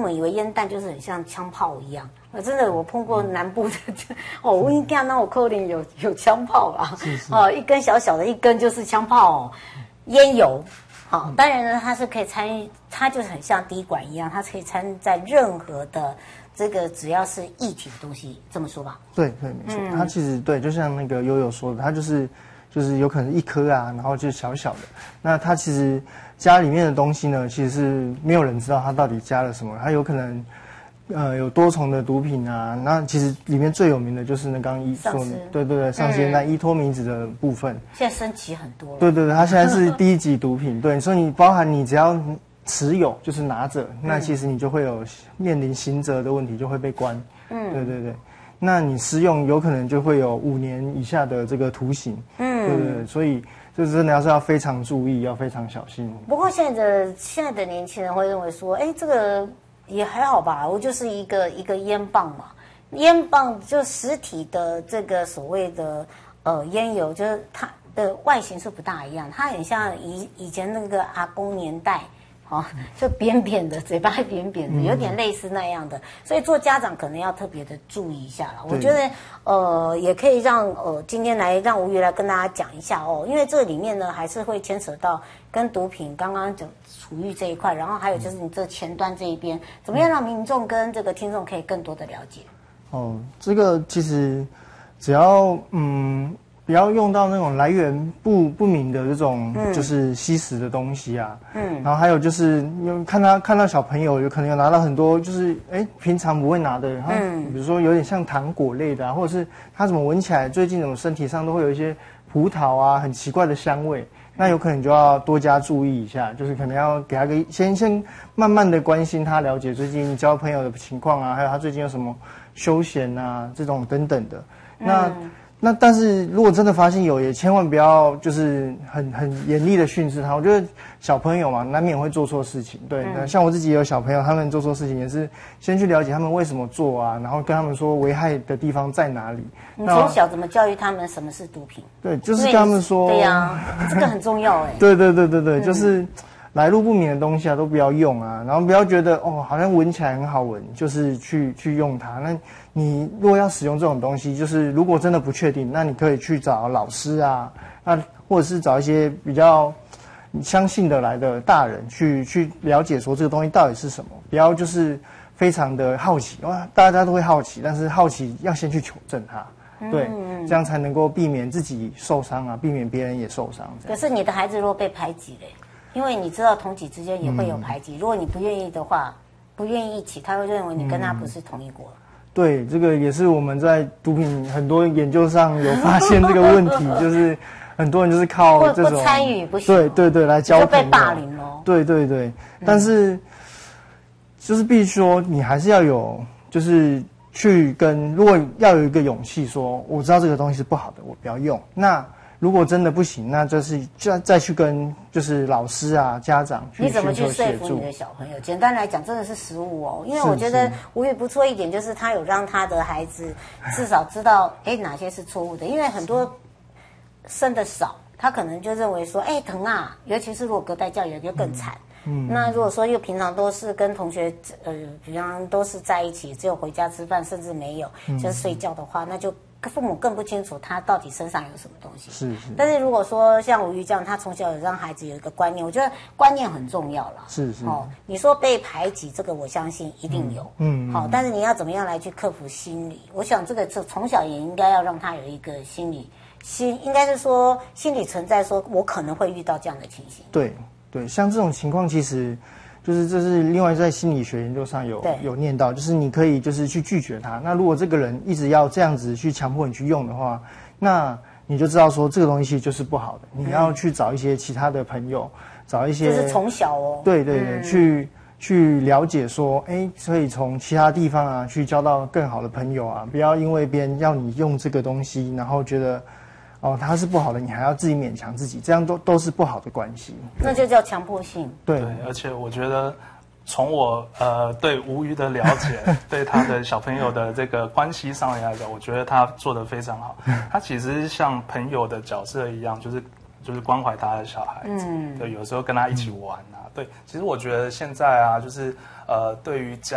们以为烟弹就是很像枪炮一样。真的，我碰过南部的，哦，我应该那我扣零有枪炮啊，哦，一根小小的一根就是枪炮哦，烟油。好，当然呢，它是可以参与，它就是很像滴管一样，它可以参在任何的这个只要是液体的东西，这么说吧？ 对，没错，它其实对，就像那个悠悠说的，它就是有可能一颗啊，然后就小小的，那它其实家里面的东西呢，其实是没有人知道它到底加了什么，它有可能。有多重的毒品啊，那其实里面最有名的就是那刚刚说的，对，上仙那依托明子的部分， 现在升级很多了。 对，它现在是第1级毒品，对，所以你包含你只要持有，就是拿着，那其实你就会有面临刑责的问题，就会被关。对，那你施用有可能就会有5年以下的这个徒刑。对，所以就真的要非常注意，要非常小心。 不过现在的年轻人会认为说，哎，这个。也还好吧，我就是一个烟棒嘛，烟棒就实体的这个所谓的烟油，就是它的外形是不大一样，它很像以前那个阿公年代，哦，就扁扁的，嘴巴扁扁的，有点类似那样的，所以做家长可能要特别的注意一下了。我觉得也可以让今天来让吴瑜来跟大家讲一下哦，因为这里面呢还是会牵扯到跟毒品刚刚就处于这一块，然后还有就是你这前端这一边，怎么样让民众跟这个听众可以更多的了解？ 哦，这个其实只要不要用到那种来源不明的这种就是吸食的东西啊，然后还有就是看到小朋友有可能有拿到很多就是平常不会拿的，然后比如说有点像糖果类的啊，或者是他怎么闻起来最近怎么身体上都会有一些葡萄啊很奇怪的香味。那有可能就要多加注意一下，就是可能要给他先慢慢的关心他，了解最近交朋友的情况啊，还有他最近有什么休闲啊这种等等的。那但是如果真的发现有，也千万不要就是很严厉的训斥他。我觉得小朋友嘛，难免会做错事情。对，像我自己也有小朋友，他们做错事情也是先去了解他们为什么做啊，然后跟他们说危害的地方在哪里。 你从小怎么教育他们什么是毒品？ 对，就是跟他们说。 对呀，这个很重要哎。 对，就是来路不明的东西啊，都不要用啊，然后不要觉得好像闻起来很好闻，就是去用它。那你如果要使用这种东西，就是如果真的不确定，那你可以去找老师啊，或者是找一些比较相信得来的大人去了解说这个东西到底是什么，不要就是非常的好奇，大家都会好奇，但是好奇要先去求证它。对，这样才能够避免自己受伤啊，避免别人也受伤。 可是你的孩子如果被排挤嘞，因为你知道同级之间也会有排挤，如果你不愿意的话，不愿意一起，他会认为你跟他不是同一国。 对，这个也是我们在毒品很多研究上有发现这个问题，就是很多人就是靠这种不参与不行， 对来交朋友， 就被霸凌咯。 对，但是就是必须说，你还是要有就是去如果要有一个勇气说，我知道这个东西是不好的，我不要用。那如果真的不行，那就是再去跟就是老师啊、家长去你怎么去说服你的小朋友？简单来讲，真的是食物哦。因为我觉得吴瑜不错一点，就是他有让他的孩子至少知道，哪些是错误的。因为很多生的少，他可能就认为说，疼啊，尤其是如果隔代教育就更惨。那如果说又平常都是跟同学平常都是在一起，只有回家吃饭，甚至没有就是睡觉的话，那就父母更不清楚他到底身上有什么东西。 是。 但是如果说像吴瑜这样，他从小有让孩子有一个观念，我觉得观念很重要啦。 是。 你说被排挤这个，我相信一定有。好，但是你要怎么样来去克服心理？我想这个从小也应该要让他有一个应该是说心理存在，说我可能会遇到这样的情形。 对，像这种情况，其实就是这是另外在心理学研究上有念到，就是你可以就是去拒绝他。那如果这个人一直要这样子去强迫你去用的话，那你就知道说这个东西就是不好的。你要去找一些其他的朋友，找一些就是从小哦， 对，去了解说，可以从其他地方啊去交到更好的朋友啊，不要因为别人要你用这个东西，然后觉得。它是不好的，你还要自己勉强自己，这样都是不好的关系。 那就叫强迫性。 对，而且我觉得从我对吴瑜的了解，对他的小朋友的这个关系上面来讲，我觉得他做得非常好。他其实像朋友的角色一样，就是关怀他的小孩子，对，有时候跟他一起玩啊。对，其实我觉得现在啊，就是对于